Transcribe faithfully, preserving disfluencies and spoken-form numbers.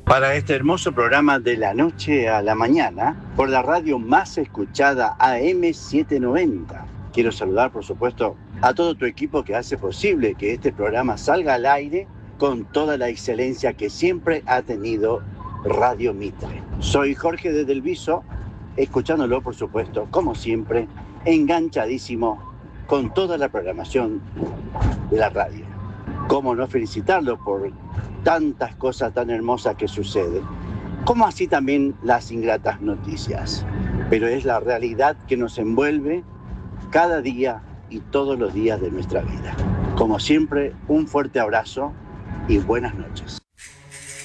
Para este hermoso programa de la noche a la mañana, por la radio más escuchada A M setecientos noventa. Quiero saludar, por supuesto, a todo tu equipo que hace posible que este programa salga al aire con toda la excelencia que siempre ha tenido Radio Mitre. Soy Jorge desde el Viso, escuchándolo, por supuesto, como siempre, enganchadísimo con toda la programación de la radio. Cómo no felicitarlo por tantas cosas tan hermosas que suceden, como así también las ingratas noticias. Pero es la realidad que nos envuelve cada día y todos los días de nuestra vida. Como siempre, un fuerte abrazo y buenas noches.